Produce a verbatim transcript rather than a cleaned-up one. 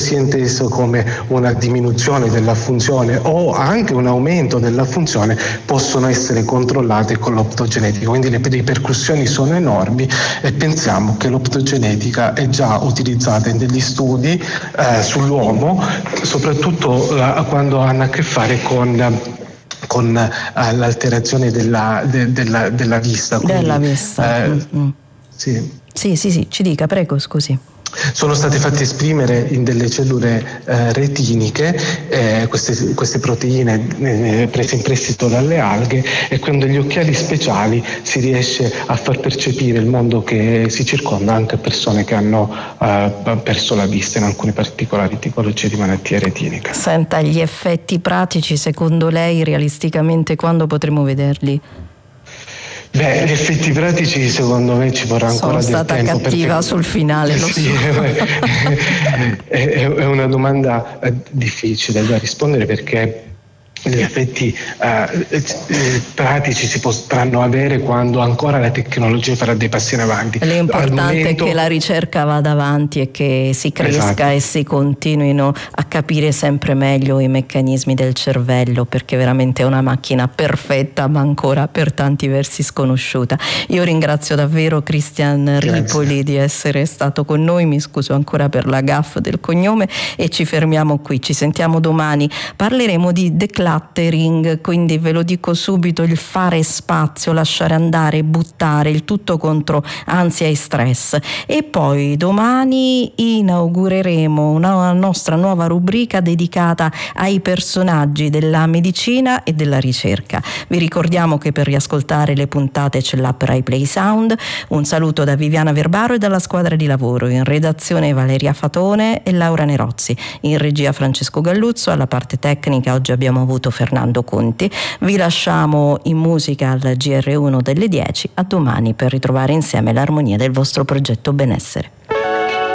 sia inteso come una diminuzione della funzione o anche un aumento della funzione, possono essere controllate con l'optogenetica. Quindi le ripercussioni sono enormi e pensiamo che l'optogenetica è già utilizzata in degli studi eh, sull'uomo, soprattutto eh, quando hanno a che fare con con uh, l'alterazione della, de, della, della vista. Quindi, della vista. Eh, mm-hmm. sì. sì, sì, sì, ci dica, prego, scusi. Sono state fatte esprimere in delle cellule eh, retiniche eh, queste, queste proteine eh, prese in prestito dalle alghe, e con degli occhiali speciali si riesce a far percepire il mondo che si circonda anche a persone che hanno eh, perso la vista in alcune particolari tipologie di malattie retiniche. Senta, gli effetti pratici secondo lei realisticamente quando potremo vederli? Beh, gli effetti pratici secondo me ci vorrà ancora Sono del tempo. stata cattiva perché... sul finale, lo sì, so. è, è una domanda difficile da rispondere, perché gli effetti eh, eh, pratici si potranno avere quando ancora la tecnologia farà dei passi in avanti. L'importante momento... è che la ricerca vada avanti e che si cresca, esatto, e si continuino a capire sempre meglio i meccanismi del cervello, perché veramente è una macchina perfetta ma ancora per tanti versi sconosciuta. Io ringrazio davvero Cristian Ripoli di essere stato con noi, mi scuso ancora per la gaffe del cognome e ci fermiamo qui, ci sentiamo domani. Parleremo di declassificazione, quindi ve lo dico subito: il fare spazio, lasciare andare, buttare, il tutto contro ansia e stress. E poi domani inaugureremo una nostra nuova rubrica dedicata ai personaggi della medicina e della ricerca. Vi ricordiamo che per riascoltare le puntate c'è l'app Rai Play Sound. Un saluto da Viviana Verbaro e dalla squadra di lavoro. In redazione Valeria Fatone e Laura Nerozzi, in regia Francesco Galluzzo, alla parte tecnica oggi abbiamo avuto Fernando Conti. Vi lasciamo in musica al G R uno delle dieci. A domani per ritrovare insieme l'armonia del vostro progetto benessere.